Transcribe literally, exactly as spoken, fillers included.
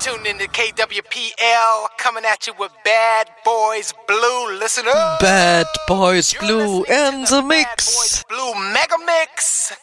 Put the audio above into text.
tuned into K W P L, coming at you with Bad Boys Blue. Listen up. Bad Boys Blue in the Bad mix. Boys Blue Mega Mix.